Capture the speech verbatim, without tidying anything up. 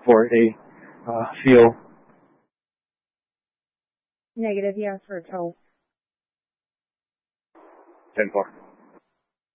for a uh, feel. Negative, yes, for a toe. ten four.